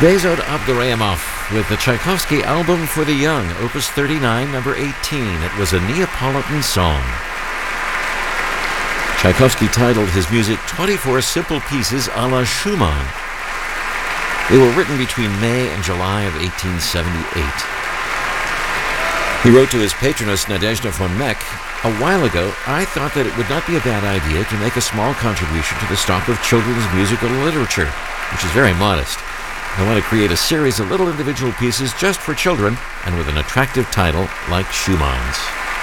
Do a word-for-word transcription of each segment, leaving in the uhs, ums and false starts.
Bezod Abduraimov with the Tchaikovsky Album for the Young, Opus thirty-nine, number eighteen. It was a Neapolitan song. Tchaikovsky titled his music twenty-four Simple Pieces a la Schumann. They were written between May and July of eighteen seventy-eight. He wrote to his patroness Nadezhda von Meck, "A while ago, I thought that it would not be a bad idea to make a small contribution to the stock of children's musical literature, which is very modest. I want to create a series of little individual pieces just for children and with an attractive title like Schumann's."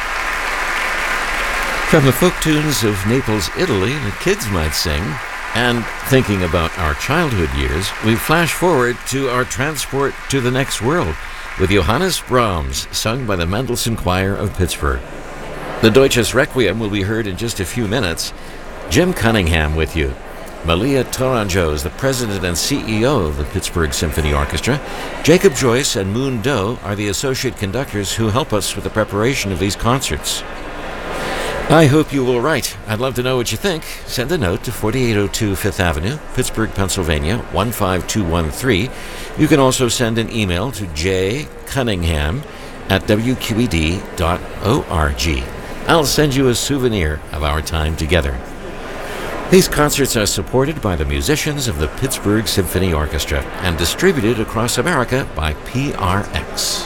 From the folk tunes of Naples, Italy, the kids might sing, and thinking about our childhood years, we flash forward to our transport to the next world with Johannes Brahms, sung by the Mendelssohn Choir of Pittsburgh. The Deutsches Requiem will be heard in just a few minutes. Jim Cunningham with you. Malia Tourangeau is the president and C E O of the Pittsburgh Symphony Orchestra. Jacob Joyce and Moon Doe are the associate conductors who help us with the preparation of these concerts. I hope you will write. I'd love to know what you think. Send a note to forty-eight oh two Fifth Avenue, Pittsburgh, Pennsylvania, one five two one three. You can also send an email to jcunningham at w q e d dot org. I'll send you a souvenir of our time together. These concerts are supported by the musicians of the Pittsburgh Symphony Orchestra and distributed across America by P R X.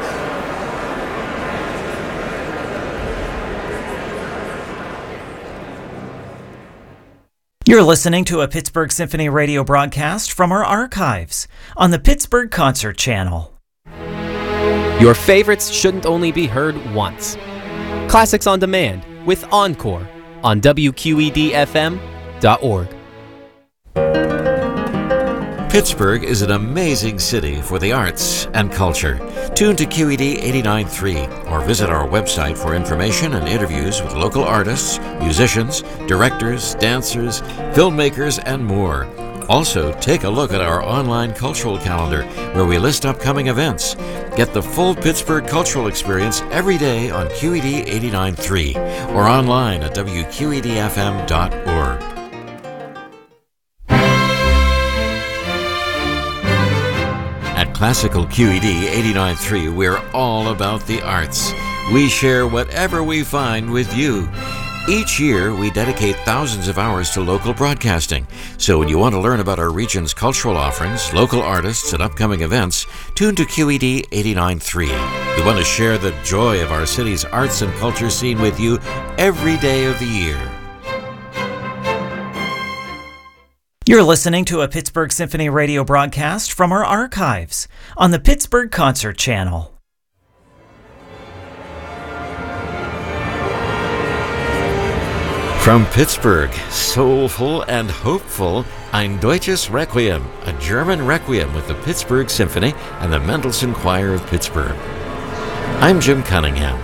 You're listening to a Pittsburgh Symphony radio broadcast from our archives on the Pittsburgh Concert Channel. Your favorites shouldn't only be heard once. Classics on Demand with Encore on W Q E D F M dot org. Pittsburgh is an amazing city for the arts and culture. Tune to Q E D eighty-nine point three or visit our website for information and interviews with local artists, musicians, directors, dancers, filmmakers, and more. Also, take a look at our online cultural calendar where we list upcoming events. Get the full Pittsburgh cultural experience every day on Q E D eighty-nine point three or online at w q e d f m dot org. At Classical Q E D eighty-nine point three, we're all about the arts. We share whatever we find with you. Each year, we dedicate thousands of hours to local broadcasting. So when you want to learn about our region's cultural offerings, local artists, and upcoming events, tune to Q E D eighty-nine point three. We want to share the joy of our city's arts and culture scene with you every day of the year. You're listening to a Pittsburgh Symphony radio broadcast from our archives on the Pittsburgh Concert Channel. From Pittsburgh, soulful and hopeful, Ein Deutsches Requiem, a German requiem with the Pittsburgh Symphony and the Mendelssohn Choir of Pittsburgh. I'm Jim Cunningham.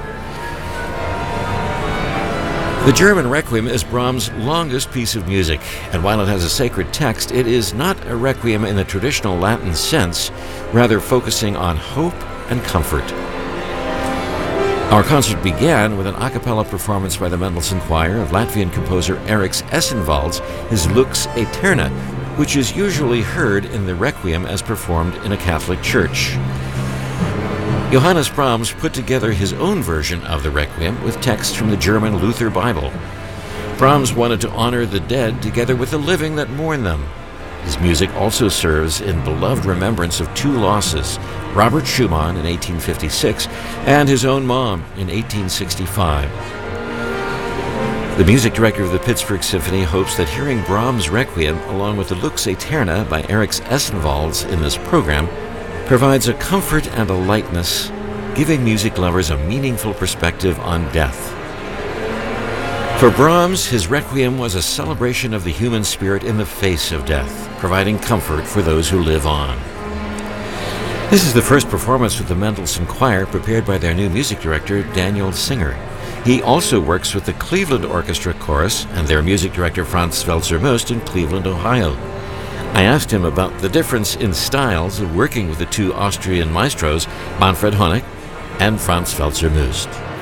The German Requiem is Brahms' longest piece of music, and while it has a sacred text, it is not a requiem in the traditional Latin sense, rather focusing on hope and comfort. Our concert began with an a cappella performance by the Mendelssohn Choir of Latvian composer Eriks Essenvalds, his Lux Aeterna, which is usually heard in the Requiem as performed in a Catholic church. Johannes Brahms put together his own version of the Requiem with texts from the German Luther Bible. Brahms wanted to honor the dead together with the living that mourn them. His music also serves in beloved remembrance of two losses, Robert Schumann in eighteen fifty-six and his own mom in eighteen sixty-five. The music director of the Pittsburgh Symphony hopes that hearing Brahms' Requiem along with the Lux Aeterna by Eriks Essenvalds in this program provides a comfort and a lightness, giving music lovers a meaningful perspective on death. For Brahms, his Requiem was a celebration of the human spirit in the face of death, providing comfort for those who live on. This is the first performance with the Mendelssohn Choir prepared by their new music director, Daniel Singer. He also works with the Cleveland Orchestra Chorus and their music director, Franz Welser-Möst, in Cleveland, Ohio. I asked him about the difference in styles of working with the two Austrian maestros, Manfred Honeck and Franz Welser-Möst.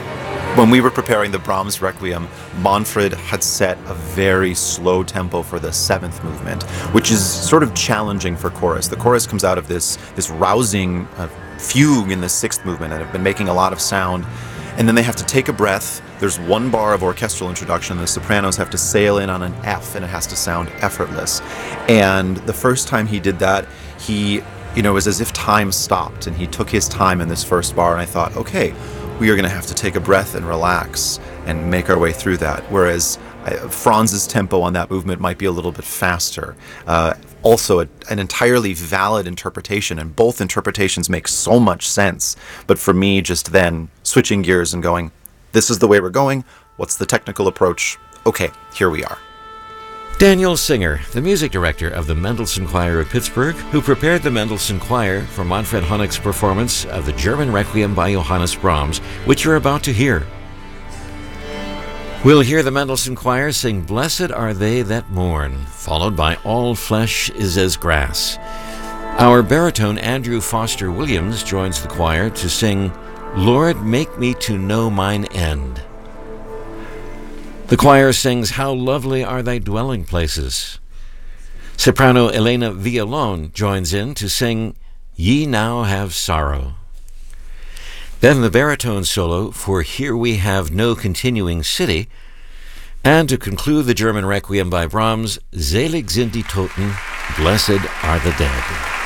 When we were preparing the Brahms Requiem, Manfred had set a very slow tempo for the seventh movement, which is sort of challenging for chorus. The chorus comes out of this, this rousing uh, fugue in the sixth movement and have been making a lot of sound. And then they have to take a breath. There's one bar of orchestral introduction. The sopranos have to sail in on an F, and it has to sound effortless. And the first time he did that, he, you know, it was as if time stopped, and he took his time in this first bar, and I thought, okay, we are going to have to take a breath and relax and make our way through that. Whereas I, Franz's tempo on that movement might be a little bit faster. Uh, also, a, an entirely valid interpretation, and both interpretations make so much sense. But for me, just then switching gears and going, this is the way we're going. What's the technical approach? Okay, here we are. Daniel Singer, the music director of the Mendelssohn Choir of Pittsburgh, who prepared the Mendelssohn Choir for Manfred Honeck's performance of the German Requiem by Johannes Brahms, which you're about to hear. We'll hear the Mendelssohn Choir sing Blessed Are They That Mourn, followed by All Flesh Is As Grass. Our baritone Andrew Foster Williams joins the choir to sing Lord, Make Me to Know Mine End. The choir sings How Lovely Are Thy Dwelling Places. Soprano Elena Villolone joins in to sing Ye Now Have Sorrow. Then the baritone solo for Here We Have No Continuing City, and to conclude the German Requiem by Brahms, Selig sind die Toten, Blessed Are the Dead.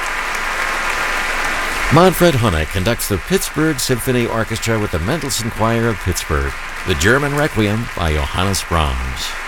Manfred Honeck conducts the Pittsburgh Symphony Orchestra with the Mendelssohn Choir of Pittsburgh, the German Requiem by Johannes Brahms.